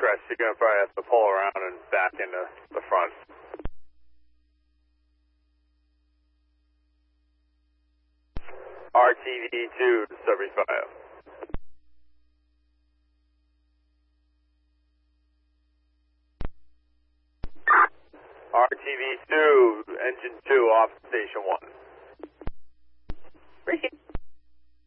crest, you're going to probably have to pull around and back into the front. RTV2 to 75. RTV2, engine 2 off station 1. Appreciate it.